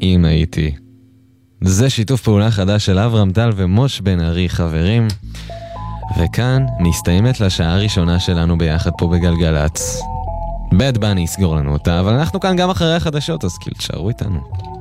אם הייתי. זה שיתוף פעולה חדש של אברהם טל ומוש בן ארי, חברים. וכאן מסתיימת לשעה הראשונה שלנו ביחד פה בגלגלץ. בד בני יסגור לנו אותה, אבל אנחנו כאן גם אחרי החדשות, אז כאילו תשארו איתנו.